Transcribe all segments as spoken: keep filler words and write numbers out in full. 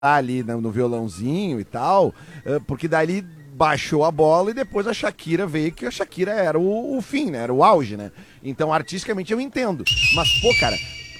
ali no, no violãozinho e tal, porque dali baixou a bola e depois a Shakira veio, que a Shakira era o, o fim, né? Era o auge, né? Então, artisticamente, eu entendo. Mas, pô, cara,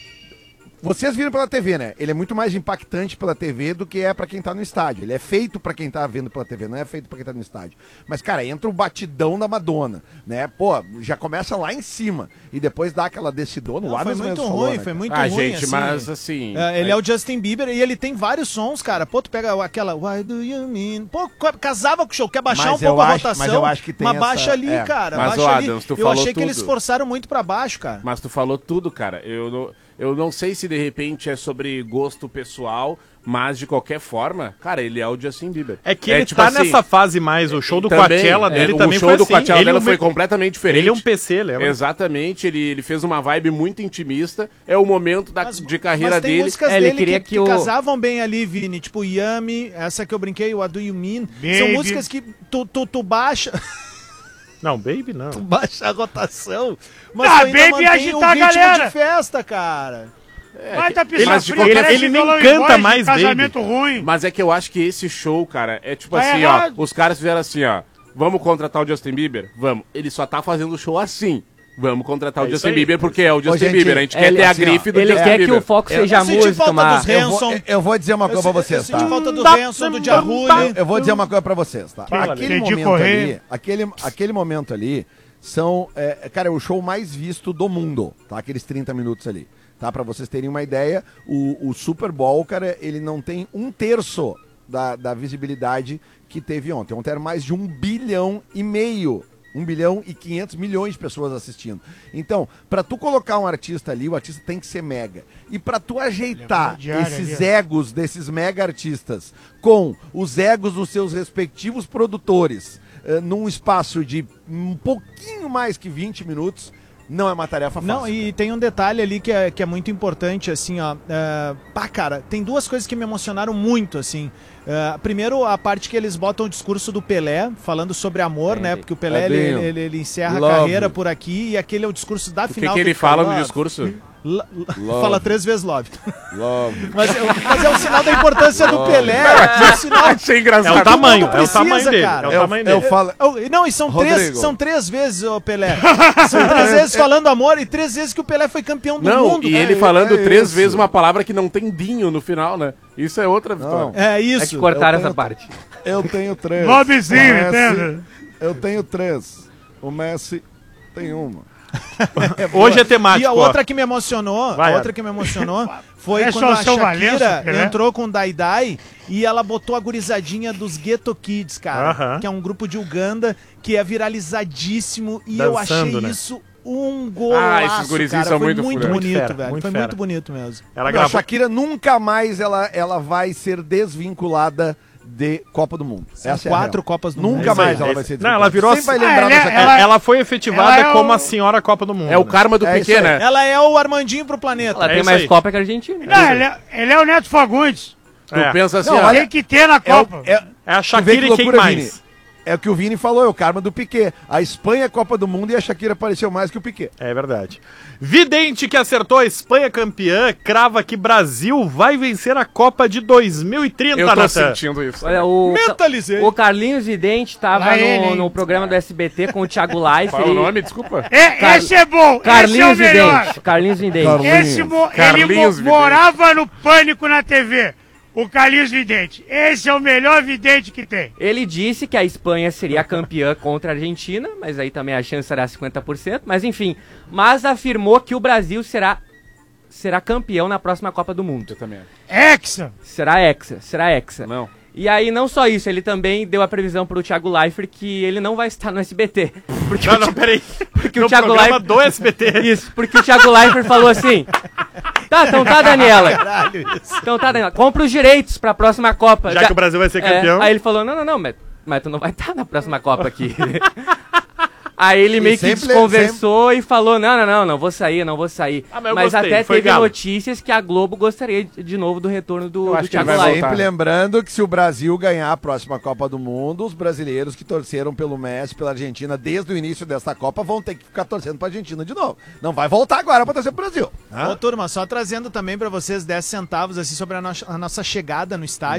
vocês viram pela T V, né? Ele é muito mais impactante pela T V do que é pra quem tá no estádio. Ele é feito pra quem tá vendo pela T V, não é feito pra quem tá no estádio. Mas, cara, entra o batidão da Madonna, né? Pô, já começa lá em cima e depois dá aquela descidona. Não, foi muito ruim, falou, né, foi muito ah, ruim, gente, assim. mas assim... É, ele é o Justin Bieber e ele tem vários sons, cara. Pô, tu pega aquela Why do you mean? Pô, casava com o show, quer baixar mas um pouco a acho, rotação, mas eu acho que tem mas essa... baixa ali, é. cara. Mas, baixa ó, ali. Adams, tu eu falou achei tudo. que eles forçaram muito pra baixo, cara. Mas tu falou tudo, cara. Eu não, eu não sei se de repente é sobre gosto pessoal, mas de qualquer forma, cara, ele é o Justin Bieber. É que é, ele tipo tá assim, nessa fase mais, o show do também, Coachella dele é, também o show foi do assim. Coachella Ele dela um- foi completamente diferente. Ele é um P C, lembra? Exatamente, ele, ele fez uma vibe muito intimista, é o momento da, Mas- de carreira mas tem dele. músicas É, ele dele queria que, que que o- casavam bem ali, Vini. Tipo, Yummy, essa que eu brinquei, What Do You Mean. São Baby. músicas que tu, tu, tu baixa... Não, Baby não. baixa a rotação, mas Ah, tu ainda Baby mantém agitar o a ritmo galera. de festa, cara. Vai tá ele- pisando ele- ele- ele nem canta mais casamento ruim. Mas é que eu acho que esse show, cara, é tipo Tá assim, errado. ó. Os caras fizeram assim, ó. Vamos contratar o Justin Bieber? Vamos. Ele só tá fazendo o show assim. Vamos contratar É o isso Justin aí. Bieber porque é o Justin gente, Bieber. A gente é, quer ele- ter a assim, ó, grife do Ele Justin quer Bieber. que o foco seja a eu senti música, falta mas... dos Eu vou, Hanson. eu vou dizer uma coisa pra Eu vocês, senti tá? falta do Hanson, do Jahuli. Eu vou dizer uma coisa pra vocês, tá? Aquele Entendi momento correr. ali, aquele, aquele momento ali, são, é, cara, é o show mais visto do mundo, tá? Aqueles trinta minutos ali, tá? Pra vocês terem uma ideia, o, o Super Bowl, cara, ele não tem um terço da, da visibilidade que teve ontem. Ontem era mais de um bilhão e meio. Um bilhão e quinhentos milhões de pessoas assistindo. Então, pra tu colocar um artista ali, o artista tem que ser mega. E pra tu ajeitar diária esses ali, ó. egos desses mega artistas com os egos dos seus respectivos produtores eh, num espaço de um pouquinho mais que vinte minutos, não é uma tarefa fácil. Não, e tem um detalhe ali que é, que é muito importante, assim, ó. É, pá, cara, tem duas coisas que me emocionaram muito, assim. É, primeiro, a parte que eles botam o discurso do Pelé, falando sobre amor, né? Porque o Pelé, ele, Tadinho. ele, ele encerra Love. a carreira por aqui e aquele é o discurso da O que, final. que ele ele fala falou, no ó, discurso? L- fala três vezes love. Love. Mas, é- mas é o sinal da importância do Pelé. É o sinal. Isso é engraçado. É o tamanho, não é o precisa, tamanho dele. cara. É o Eu, tamanho eu dele. falo... Oh, Não, e são três, Rodrigo. são três vezes, ô Pelé. São três vezes falando amor e três vezes que o Pelé foi campeão do Não, mundo. e cara. ele falando é três isso. vezes uma palavra que não tem dinho no final, né? Isso é outra vitória. Não. É É isso. que cortaram eu essa tenho- parte. Eu tenho três. Lovezinho, O Messi- entende? Eu tenho três. O Messi tem uma. Hoje é E temático, a ó. outra que me emocionou, Vai, a outra Adam. que me emocionou foi É quando a só São Shakira Valença, né? entrou com o Dai Dai e ela botou a gurizadinha dos Ghetto Kids, cara, Aham. que é um grupo de Uganda que é viralizadíssimo e eu achei Dançando, né? isso um golaço, Ah, esses gurizinhos cara. são Foi muito muito fura. Muito bonito, fera, velho. muito Foi fera. muito bonito mesmo. Ela A gravou... Shakira nunca mais ela, ela vai ser desvinculada de Copa do Mundo. São Essa é a quatro real. Copas do Nunca Mundo. mais Esse- ela vai ser Não, ela virou... Sempre vai assim- lembrar Ah, da ela- Shakira. ela, ela- ela foi efetivada ela é como o- a senhora Copa do Mundo. É o né? karma do É isso Piquet, aí. né? Ela é o Armandinho pro planeta. Ela É tem isso mais aí. Copa que a Argentina. Não, ele é, ele é o Neto Fagundes. Tu É. pensa assim, Não, ó, olha- Tem que ter na É, o- Copa. é, É a tu vê que Shakira e quem loucura, mais? Vini? É o que o Vini falou, é o karma do Piquet. A Espanha é Copa do Mundo e a Shakira apareceu mais que o Piquet. É verdade. Vidente que acertou a Espanha campeã, crava que Brasil vai vencer a Copa de dois mil e trinta, eu tô Nathan. sentindo isso. Olha, o, Mentalizei. o Carlinhos Vidente tava Lá ele, no, hein? no programa do S B T com o Thiago Leifert. Qual é o e- nome? Desculpa. É, Car- esse é bom. Carlinhos esse é o melhor. Vidente. Carlinhos Vidente. Carlinhos. Esse mo- Carlinhos ele mo- Vidente. morava no Pânico na T V. O Carlinhos Vidente. Esse é o melhor vidente que tem. Ele disse que a Espanha seria campeã contra a Argentina, mas aí também a chance era cinquenta por cento, mas enfim. Mas afirmou que o Brasil será, será campeão na próxima Copa do Mundo. Eu também. Hexa. Será hexa, será hexa. Não. E aí, não só isso, ele também deu a previsão pro Thiago Leifert que ele não vai estar no S B T. Porque Não, o não, Thi- peraí. porque No o Thiago programa Leifert... do S B T. Isso, porque o Thiago Leifert falou assim... Tá, então tá, Daniela. Então tá, Daniela. Compra os direitos pra próxima Copa. Já que o Brasil vai ser É, campeão. aí ele falou, não, não, não, mas, mas tu não vai estar na próxima Copa aqui. Aí ele E meio que sempre- desconversou e falou, não, não, não, não vou sair, não vou sair. Ah, mas eu mas gostei, até foi teve galo. notícias que a Globo gostaria de de novo do retorno do, Eu do acho que ele Thiago vai Leifert. voltar. Sempre lembrando que se o Brasil ganhar a próxima Copa do Mundo, os brasileiros que torceram pelo Messi, pela Argentina, desde o início dessa Copa, vão ter que ficar torcendo pra Argentina de novo. Não vai voltar agora pra torcer pro Brasil. Ô, turma, só trazendo também pra vocês dez centavos assim sobre a, no- a nossa chegada no estádio.